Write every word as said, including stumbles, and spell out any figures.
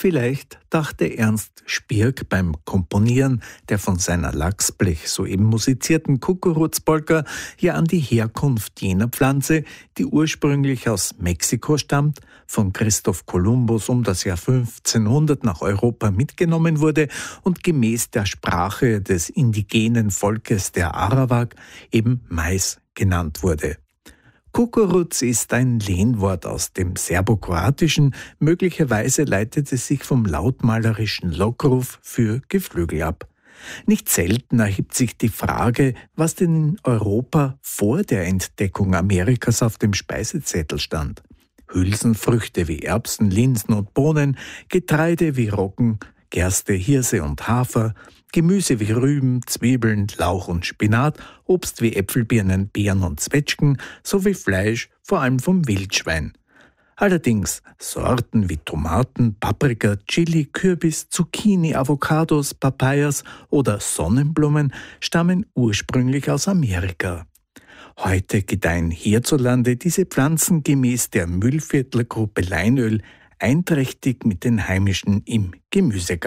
Vielleicht dachte Ernst Spierk beim Komponieren der von seiner Lachsblech soeben musizierten Kukuruz-Polka ja an die Herkunft jener Pflanze, die ursprünglich aus Mexiko stammt, von Christoph Kolumbus um das Jahr fünfzehnhundert nach Europa mitgenommen wurde und gemäß der Sprache des indigenen Volkes der Arawak eben Mais genannt wurde. Kukuruz ist ein Lehnwort aus dem Serbokroatischen, möglicherweise leitet es sich vom lautmalerischen Lockruf für Geflügel ab. Nicht selten erhebt sich die Frage, was denn in Europa vor der Entdeckung Amerikas auf dem Speisezettel stand. Hülsenfrüchte wie Erbsen, Linsen und Bohnen, Getreide wie Roggen, Gerste, Hirse und Hafer, Gemüse wie Rüben, Zwiebeln, Lauch und Spinat, Obst wie Äpfel, Birnen, Beeren und Zwetschgen sowie Fleisch, vor allem vom Wildschwein. Allerdings Sorten wie Tomaten, Paprika, Chili, Kürbis, Zucchini, Avocados, Papayas oder Sonnenblumen stammen ursprünglich aus Amerika. Heute gedeihen hierzulande diese Pflanzen gemäß der Mühlviertler Gruppe Leinöl einträchtig mit den heimischen im Gemüsegarten.